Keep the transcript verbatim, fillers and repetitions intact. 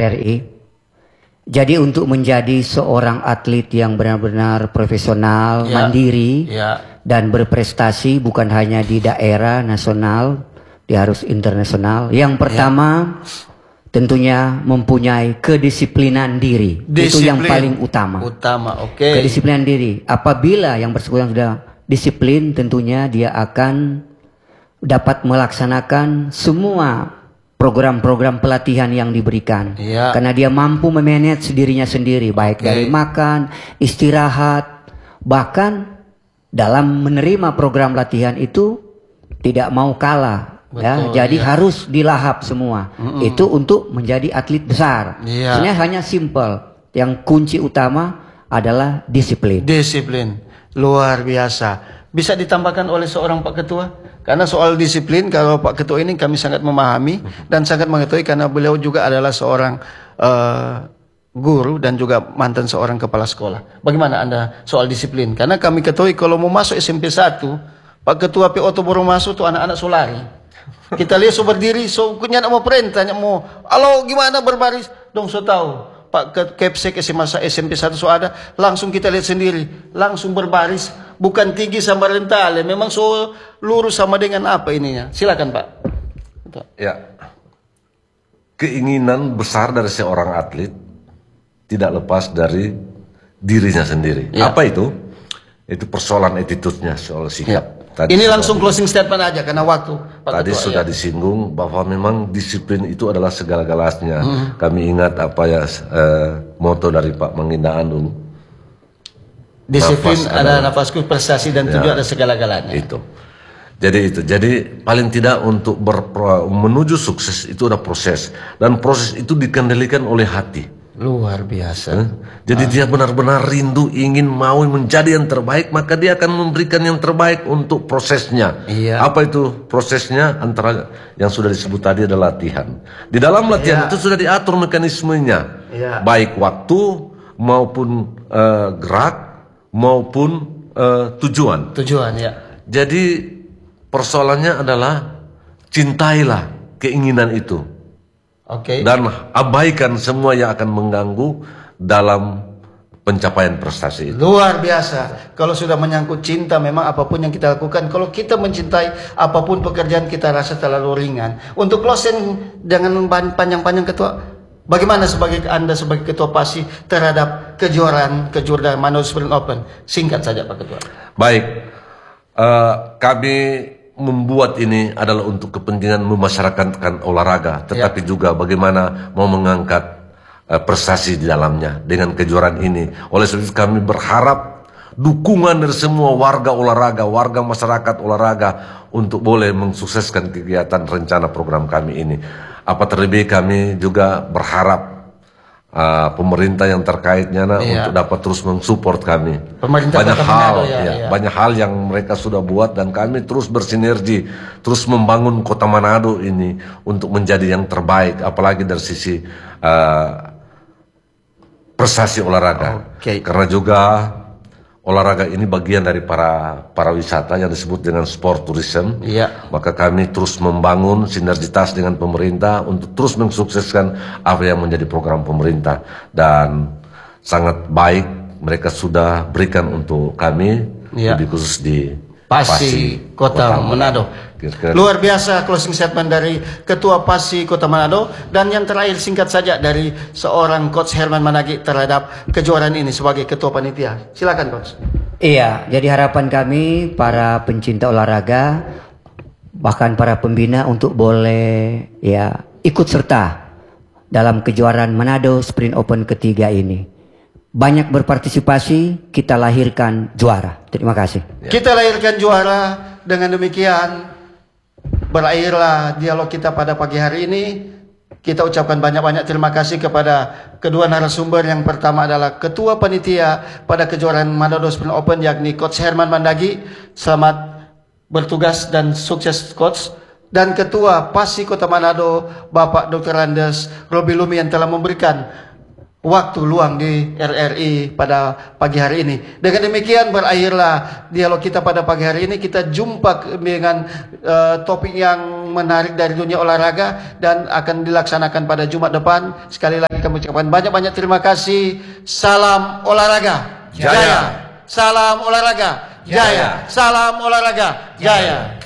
R I. Jadi untuk menjadi seorang atlet yang benar-benar profesional, ya, mandiri, ya, dan berprestasi bukan hanya di daerah nasional, dia harus internasional. Yang pertama ya, tentunya mempunyai kedisiplinan diri. Disiplin. Itu yang paling utama. Utama, oke. Okay. Kedisiplinan diri. Apabila yang bersangkutan sudah disiplin, tentunya dia akan dapat melaksanakan semua program-program pelatihan yang diberikan. Ya. Karena dia mampu memanage dirinya sendiri, baik okay. dari makan, istirahat, bahkan dalam menerima program latihan itu tidak mau kalah. Betul, ya, jadi ya. harus dilahap semua. Mm-mm. Itu untuk menjadi atlet besar. Ya. Sebenarnya hanya simple. Yang kunci utama adalah disiplin. Disiplin, luar biasa. Bisa ditambahkan oleh seorang Pak Ketua? Karena soal disiplin, kalau Pak Ketua ini kami sangat memahami dan sangat mengetahui karena beliau juga adalah seorang uh, guru dan juga mantan seorang kepala sekolah. Bagaimana Anda soal disiplin? Karena kami ketahui kalau mau masuk S M P satu, Pak Ketua P O tuh baru masuk tuh anak-anak solari. Kita lihat so berdiri, so kunyat mau perintah, mau, halo gimana berbaris, dong so tahu. Pak Kepsek S M P satu so ada, langsung kita lihat sendiri, langsung berbaris, bukan tinggi sama rentale, memang so lurus sama dengan apa ininya. Silakan Pak. Ya, keinginan besar dari seorang atlet tidak lepas dari dirinya sendiri. Ya. Apa itu? Itu persoalan attitude-nya, soal sikap. Ya. Tadi ini langsung closing statement aja karena waktu. Pak Tadi Ketua, sudah ya. disinggung bahwa memang disiplin itu adalah segala-galanya. Hmm. Kami ingat apa ya eh, moto dari Pak Manginda Andung. Disiplin nafas ada nafasku, prestasi dan tujuan ya, ada segala-galanya. Itu. Jadi itu. Jadi paling tidak untuk berpro, menuju sukses itu ada proses dan proses itu dikendalikan oleh hati. Luar biasa. Hmm? Jadi ah. dia benar-benar rindu, ingin mau menjadi yang terbaik, maka dia akan memberikan yang terbaik untuk prosesnya. Iya. Apa itu prosesnya? Antara yang sudah disebut tadi adalah latihan. Di dalam latihan iya. itu sudah diatur mekanismenya, iya. baik waktu maupun uh, gerak maupun uh, tujuan. Tujuan ya. Jadi persoalannya adalah cintailah keinginan itu. Okay. Dan abaikan semua yang akan mengganggu dalam pencapaian prestasi itu. Luar biasa. Kalau sudah menyangkut cinta, memang apapun yang kita lakukan, kalau kita mencintai apapun pekerjaan kita rasa terlalu ringan. Untuk closing dengan panjang-panjang Ketua, bagaimana sebagai Anda sebagai Ketua PASI terhadap kejuaraan kejuaraan Manado Sprint Open? Singkat saja Pak Ketua. Baik, uh, kami membuat ini adalah untuk kepentingan memasyarakatkan olahraga, tetapi ya. juga bagaimana mau mengangkat uh, prestasi di dalamnya dengan kejuaraan ini. Oleh sebab itu kami berharap dukungan dari semua warga olahraga, warga masyarakat olahraga untuk boleh mensukseskan kegiatan rencana program kami ini. Apa terlebih kami juga berharap Uh, pemerintah yang terkaitnya nah, iya. untuk dapat terus mensupport kami. Pemerintah banyak hal, ya, ya, iya. banyak hal yang mereka sudah buat dan kami terus bersinergi, terus membangun Kota Manado ini untuk menjadi yang terbaik, apalagi dari sisi uh, prestasi olahraga. Okay. Karena juga olahraga ini bagian dari para para wisata yang disebut dengan sport tourism. Iya. Maka kami terus membangun sinergitas dengan pemerintah untuk terus mensukseskan apa yang menjadi program pemerintah dan sangat baik mereka sudah berikan untuk kami iya. lebih khusus di PASI, PASI Kota, Kota Manado. Kira-kira. Luar biasa closing statement dari Ketua PASI Kota Manado. Dan yang terakhir singkat saja dari seorang Coach Herman Managi terhadap kejuaraan ini sebagai Ketua Panitia. Silakan Coach. Iya, jadi harapan kami para pencinta olahraga bahkan para pembina untuk boleh ya ikut serta dalam kejuaraan Manado Sprint Open ketiga ini. Banyak berpartisipasi, kita lahirkan juara. Terima kasih. Kita lahirkan juara. Dengan demikian berakhirlah dialog kita pada pagi hari ini. Kita ucapkan banyak-banyak terima kasih kepada kedua narasumber. Yang pertama adalah Ketua Panitia pada kejuaraan Manado Sprint Open yakni Coach Herman Mandagi. Selamat bertugas dan sukses Coach. Dan Ketua PASI Kota Manado Bapak Doktor Andes Robi Lumi yang telah memberikan waktu luang di R R I pada pagi hari ini. Dengan demikian berakhirlah dialog kita pada pagi hari ini. Kita jumpa dengan uh, topik yang menarik dari dunia olahraga dan akan dilaksanakan pada Jumat depan. Sekali lagi kami ucapkan banyak-banyak terima kasih. Salam olahraga jaya. Jaya. Salam olahraga jaya. Jaya. Salam olahraga jaya. Jaya.